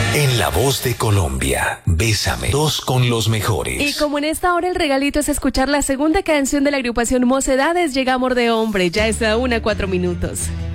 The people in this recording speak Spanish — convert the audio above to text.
En La Voz de Colombia, Bésame, dos con los mejores. Y como en esta hora el regalito es escuchar la segunda canción de la agrupación Mocedades, llega Amor de Hombre, ya es a 1:04.